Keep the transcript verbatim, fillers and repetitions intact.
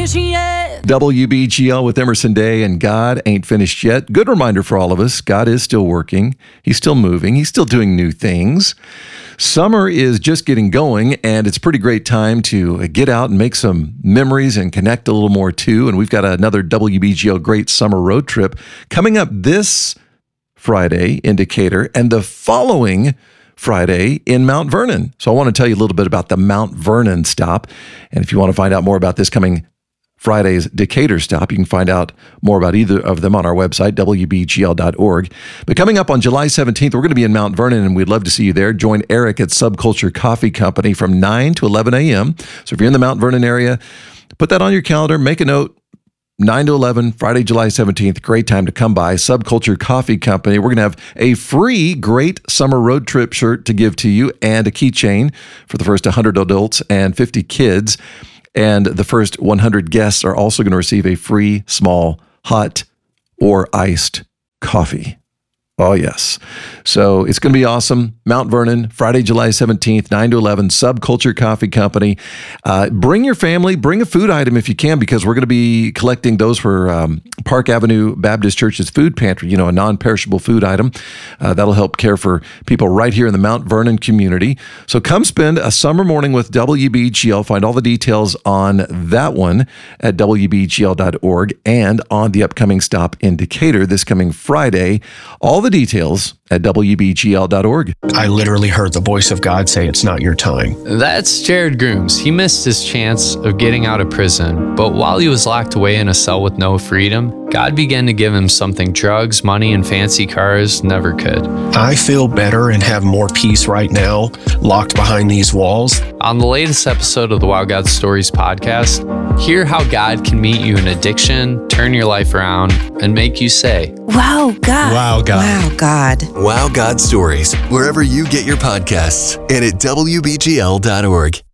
finished yet. W B G L with Emerson Day and God Ain't Finished Yet. Good reminder for all of us. God is still working. He's still moving. He's still doing new things. Summer is just getting going, and it's a pretty great time to get out and make some memories and connect a little more too. And we've got another W B G L Great Summer Road Trip coming up this Friday in Decatur and the following Friday in Mount Vernon. So I want to tell you a little bit about the Mount Vernon stop. And if you want to find out more about this coming Friday's Decatur stop, you can find out more about either of them on our website, W B G L dot org. But coming up on July seventeenth, we're going to be in Mount Vernon, and we'd love to see you there. Join Eric at Subculture Coffee Company from nine to eleven a.m. So if you're in the Mount Vernon area, put that on your calendar, make a note. nine to eleven, Friday, July seventeenth, great time to come by. Subculture Coffee Company. We're going to have a free Great Summer Road Trip shirt to give to you and a keychain for the first one hundred adults and fifty kids. And the first one hundred guests are also going to receive a free small hot or iced coffee. Oh, yes. So it's going to be awesome. Mount Vernon, Friday, July seventeenth, nine to eleven, Subculture Coffee Company. Uh, bring your family, bring a food item if you can, because we're going to be collecting those for um, Park Avenue Baptist Church's food pantry, you know, a non-perishable food item. Uh, that'll help care for people right here in the Mount Vernon community. So come spend a summer morning with W B G L. Find all the details on that one at W B G L dot org and on the upcoming stop in Decatur this coming Friday. All the details at W B G L dot org. I literally heard the voice of God say, "It's not your time." That's Jared Grooms. He missed his chance of getting out of prison, but while he was locked away in a cell with no freedom, God began to give him something drugs, money, and fancy cars never could. I feel better and have more peace right now, locked behind these walls. On the latest episode of the Wow God Stories podcast, hear how God can meet you in addiction, turn your life around, and make you say, Wow, God. Wow, God. Wow, God. Wow God Stories, wherever you get your podcasts, and at W B G L dot org.